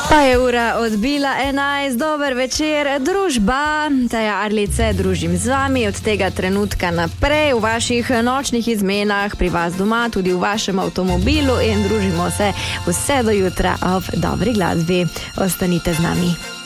Pa je ura odbila 11, dober večer, družba. Taja Arlice, družim z vami od tega trenutka naprej v vaših nočnih izmenah, pri vas doma, tudi v vašem avtomobilu in družimo se vse do jutra ob dobri glasbi. Ostanite z nami.